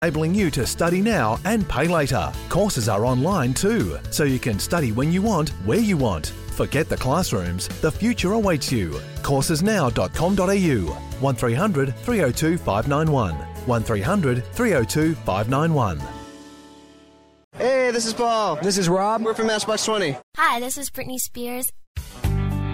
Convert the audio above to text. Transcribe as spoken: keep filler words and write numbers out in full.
enabling you to study now and pay later. Courses are online too, so you can study when you want, where you want. Forget the classrooms, the future awaits you. courses now dot com dot a u, one three hundred three oh two five nine one, one three hundred three oh two five nine one. Hey, this is Paul. This is Rob. We're from Matchbox twenty. Hi, this is Britney Spears,